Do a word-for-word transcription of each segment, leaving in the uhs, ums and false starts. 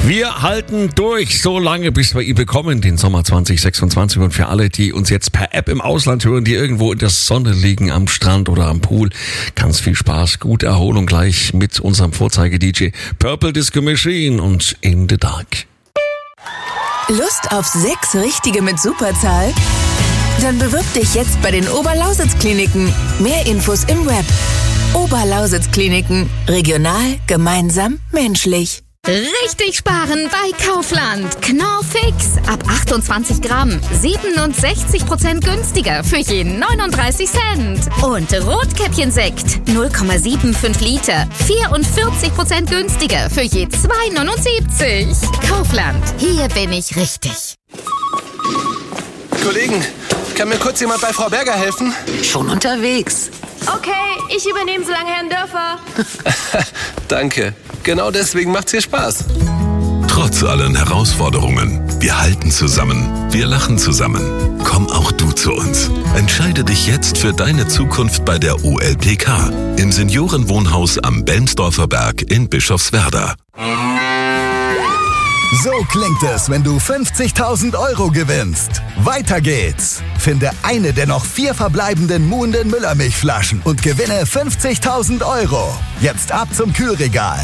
Wir halten durch so lange, bis wir ihn bekommen, den Sommer zwanzig sechsundzwanzig. Und für alle, die uns jetzt per App im Ausland hören, die irgendwo in der Sonne liegen, am Strand oder am Pool, ganz viel Spaß, gute Erholung gleich mit unserem Vorzeige-D J Purple Disco Machine und In the Dark. Lust auf sechs Richtige mit Superzahl? Dann bewirb dich jetzt bei den Oberlausitz-Kliniken. Mehr Infos im Web. Oberlausitz-Kliniken. Regional, gemeinsam, menschlich. Richtig sparen bei Kaufland. Knorr-Fix. Ab achtundzwanzig Gramm. siebenundsechzig Prozent günstiger für jeden neununddreißig Cent. Und Rotkäppchensekt. null Komma fünfundsiebzig Liter. vierundvierzig Prozent günstiger für je zwei neunundsiebzig. Kaufland. Hier bin ich richtig. Kollegen, kann mir kurz jemand bei Frau Berger helfen? Schon unterwegs. Okay, ich übernehme so lange Herrn Dörfer. Danke. Genau deswegen macht's hier Spaß. Trotz allen Herausforderungen, wir halten zusammen, wir lachen zusammen. Komm auch du zu uns. Entscheide dich jetzt für deine Zukunft bei der O L P K im Seniorenwohnhaus am Belmsdorfer Berg in Bischofswerda. So klingt es, wenn du fünfzigtausend Euro gewinnst. Weiter geht's. Finde eine der noch vier verbleibenden Muhnden Müllermilchflaschen und gewinne fünfzigtausend Euro. Jetzt ab zum Kühlregal.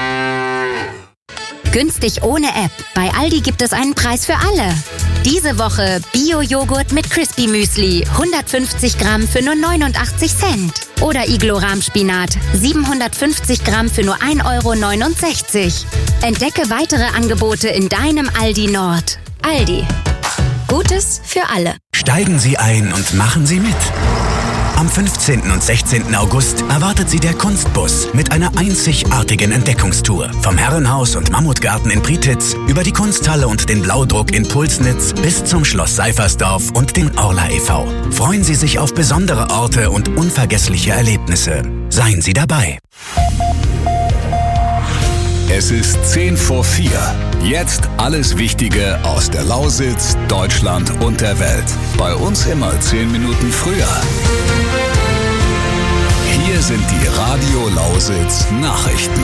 Günstig ohne App. Bei Aldi gibt es einen Preis für alle. Diese Woche Bio-Joghurt mit Crispy Müsli. hundertfünfzig Gramm für nur neunundachtzig Cent. Oder Iglo-Rahmspinat. siebenhundertfünfzig Gramm für nur ein Euro neunundsechzig. Entdecke weitere Angebote in deinem Aldi Nord. Aldi. Gutes für alle. Steigen Sie ein und machen Sie mit. Am fünfzehnten und sechzehnten August erwartet Sie der Kunstbus mit einer einzigartigen Entdeckungstour. Vom Herrenhaus und Mammutgarten in Prietitz über die Kunsthalle und den Blaudruck in Pulsnitz bis zum Schloss Seifersdorf und dem Orla e V Freuen Sie sich auf besondere Orte und unvergessliche Erlebnisse. Seien Sie dabei. Es ist zehn vor vier. Jetzt alles Wichtige aus der Lausitz, Deutschland und der Welt. Bei uns immer zehn Minuten früher. Hier sind die Radio Lausitz Nachrichten.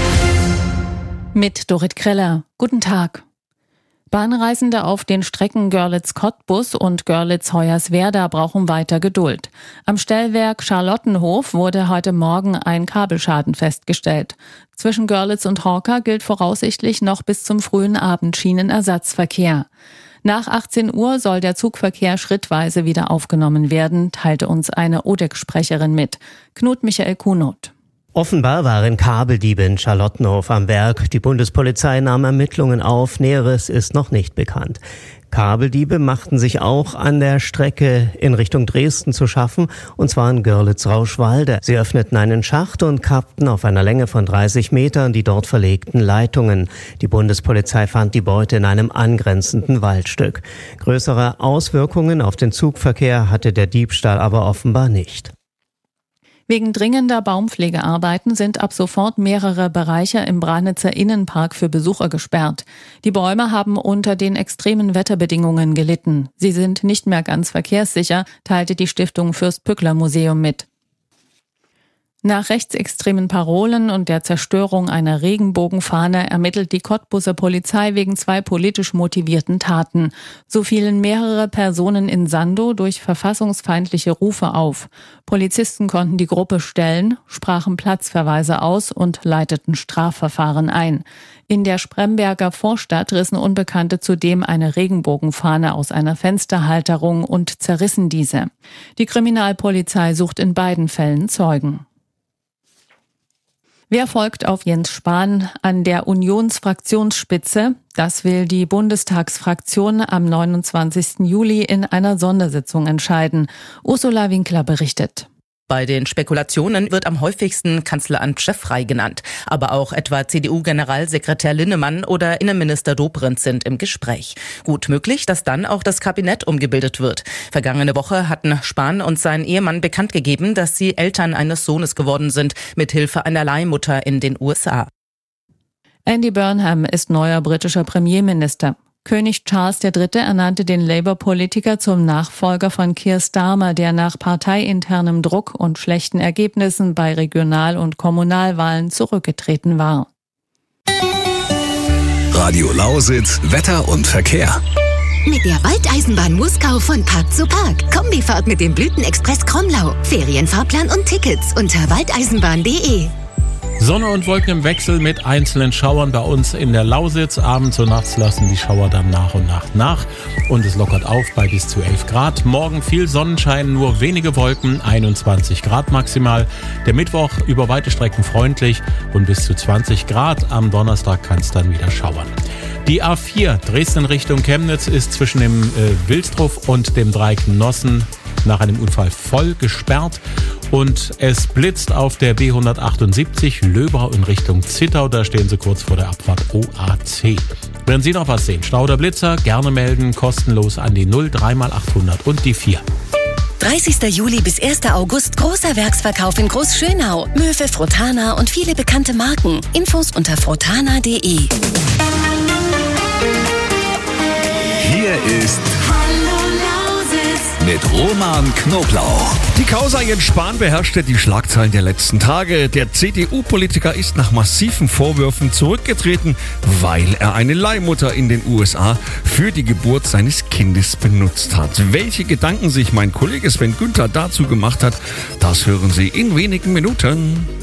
Mit Dorit Kreller. Guten Tag. Bahnreisende auf den Strecken Görlitz-Cottbus und Görlitz-Hoyerswerda brauchen weiter Geduld. Am Stellwerk Charlottenhof wurde heute Morgen ein Kabelschaden festgestellt. Zwischen Görlitz und Horka gilt voraussichtlich noch bis zum frühen Abend Schienenersatzverkehr. Nach achtzehn Uhr soll der Zugverkehr schrittweise wieder aufgenommen werden, teilte uns eine O D E C-Sprecherin mit. Knut Michael Kuhnot. Offenbar waren Kabeldiebe in Charlottenhof am Werk. Die Bundespolizei nahm Ermittlungen auf. Näheres ist noch nicht bekannt. Kabeldiebe machten sich auch an der Strecke in Richtung Dresden zu schaffen, und zwar in Görlitz-Rauschwalde. Sie öffneten einen Schacht und kappten auf einer Länge von dreißig Metern die dort verlegten Leitungen. Die Bundespolizei fand die Beute in einem angrenzenden Waldstück. Größere Auswirkungen auf den Zugverkehr hatte der Diebstahl aber offenbar nicht. Wegen dringender Baumpflegearbeiten sind ab sofort mehrere Bereiche im Branitzer Innenpark für Besucher gesperrt. Die Bäume haben unter den extremen Wetterbedingungen gelitten. Sie sind nicht mehr ganz verkehrssicher, teilte die Stiftung Fürst-Pückler-Museum mit. Nach rechtsextremen Parolen und der Zerstörung einer Regenbogenfahne ermittelt die Cottbuser Polizei wegen zwei politisch motivierten Taten. So fielen mehrere Personen in Sandow durch verfassungsfeindliche Rufe auf. Polizisten konnten die Gruppe stellen, sprachen Platzverweise aus und leiteten Strafverfahren ein. In der Spremberger Vorstadt rissen Unbekannte zudem eine Regenbogenfahne aus einer Fensterhalterung und zerrissen diese. Die Kriminalpolizei sucht in beiden Fällen Zeugen. Wer folgt auf Jens Spahn an der Unionsfraktionsspitze? Das will die Bundestagsfraktion am neunundzwanzigsten Juli in einer Sondersitzung entscheiden. Ursula Winkler berichtet. Bei den Spekulationen wird am häufigsten Kanzleramt-Chef Frey genannt. Aber auch etwa C D U-Generalsekretär Linnemann oder Innenminister Dobrindt sind im Gespräch. Gut möglich, dass dann auch das Kabinett umgebildet wird. Vergangene Woche hatten Spahn und sein Ehemann bekannt gegeben, dass sie Eltern eines Sohnes geworden sind, mit Hilfe einer Leihmutter in den U S A. Andy Burnham ist neuer britischer Premierminister. König Charles der Dritte ernannte den Labour-Politiker zum Nachfolger von Keir Starmer, der nach parteiinternem Druck und schlechten Ergebnissen bei Regional- und Kommunalwahlen zurückgetreten war. Radio Lausitz, Wetter und Verkehr. Mit der Waldeisenbahn Muskau von Park zu Park. Kombifahrt mit dem Blütenexpress Kromlau. Ferienfahrplan und Tickets unter waldeisenbahn punkt de. Sonne und Wolken im Wechsel mit einzelnen Schauern bei uns in der Lausitz. Abends und nachts lassen die Schauer dann nach und nach nach. Und es lockert auf bei bis zu elf Grad. Morgen viel Sonnenschein, nur wenige Wolken, einundzwanzig Grad maximal. Der Mittwoch über weite Strecken freundlich und bis zu zwanzig Grad. Am Donnerstag kann es dann wieder schauern. Die A vier Dresden Richtung Chemnitz ist zwischen dem äh, Wilsdruf und dem Dreieck Nossen nach einem Unfall voll gesperrt. Und es blitzt auf der B hundertachtundsiebzig Löbau in Richtung Zittau. Da stehen Sie kurz vor der Abfahrt O A C. Wenn Sie noch was sehen, Stau oder Blitzer, gerne melden, kostenlos an die null drei mal achthundert und die vier. dreißigster Juli bis erster August großer Werksverkauf in Großschönau. Möwe, Frotana und viele bekannte Marken. Infos unter frotana punkt de. Hier ist mit Roman Knoblauch. Die Causa Jens Spahn beherrschte die Schlagzeilen der letzten Tage. Der C D U-Politiker ist nach massiven Vorwürfen zurückgetreten, weil er eine Leihmutter in den U S A für die Geburt seines Kindes benutzt hat. Welche Gedanken sich mein Kollege Sven Günther dazu gemacht hat, das hören Sie in wenigen Minuten.